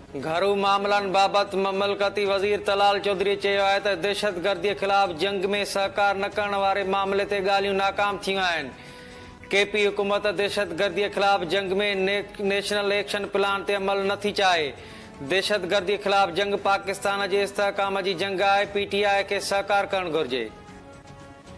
घरू मामलन बाबत ममलकती वज़ीर तलाल चौधरी चयो आहे त दहशतगर्दी ख़िलाफ़ जंग में सहकार न करण वारे मामले ते ॻाल्हियूं नाकाम थियूं आहिनि। केपी हुकूमत दहशतगर्दी ख़िलाफ़ जंग में नेशनल एक्शन प्लान ते अमल नथी चाहे। दहशतगर्दी ख़िलाफ़ जंग पाकिस्तान जे इस्तेहकाम जी जंग आहे। PTI खे सहकार करणु घुर्जे।